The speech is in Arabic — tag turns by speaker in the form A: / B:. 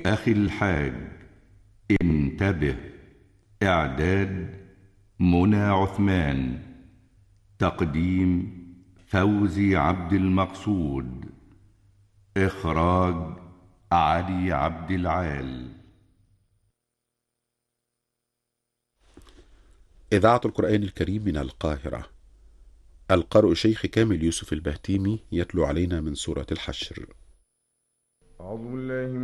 A: أخي الحاج انتبه. إعداد منى عثمان. تقديم فوزي عبد المقصود. إخراج علي عبد العال.
B: إذاعة القرآن الكريم من القاهرة. القارئ شيخ كامل يوسف البهتيمي يتلو علينا من سورة الحشر.
C: أعوذ بالله